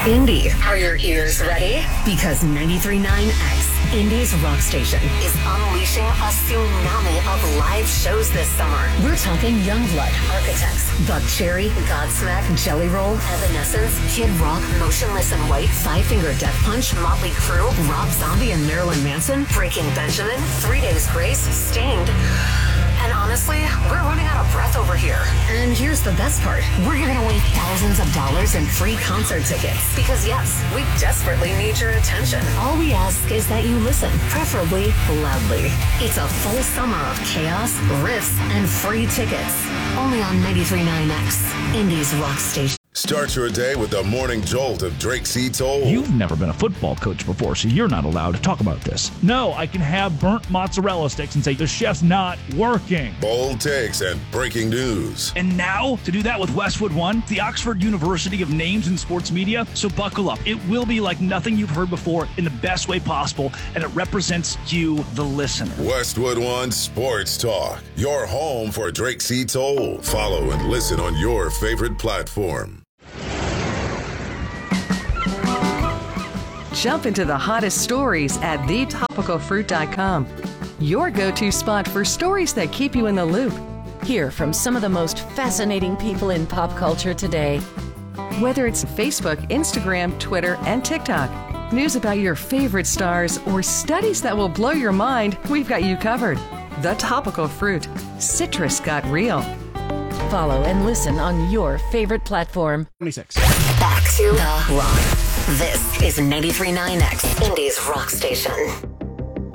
Indy. Are your ears ready? Because 93.9X, Indy's rock station, is unleashing a tsunami of live shows this summer. We're talking Youngblood, Architects, Buck Cherry, Godsmack, Jelly Roll, Evanescence, Kid Rock, Motionless in White, Five Finger Death Punch, Motley Crue, Rob Zombie and Marilyn Manson, Breaking Benjamin, 3 Days Grace, Stained. And honestly, we're running out of breath over here. And here's the best part. We're giving away thousands of dollars in free concert tickets. Because yes, we desperately need your attention. All we ask is that you listen, preferably loudly. It's a full summer of chaos, riffs, and free tickets. Only on 93.9X, Indy's rock station. Start your day with the morning jolt of Drake C. Toll. You've never been a football coach before, so you're not allowed to talk about this. No, I can have burnt mozzarella sticks and say the chef's not working. Bold takes and breaking news. And now, to do that with Westwood One, the Oxford University of names in sports media. So buckle up. It will be like nothing you've heard before in the best way possible, and it represents you, the listener. Westwood One Sports Talk, your home for Drake C. Toll. Follow and listen on your favorite platform. Jump into the hottest stories at thetopicalfruit.com. Your go-to spot for stories that keep you in the loop. Hear from some of the most fascinating people in pop culture today. Whether it's Facebook, Instagram, Twitter, and TikTok, news about your favorite stars, or studies that will blow your mind, we've got you covered. The Topical Fruit. Citrus got real. Follow and listen on your favorite platform. 26. Back to the rock. This is 93.9X, Indy's rock station.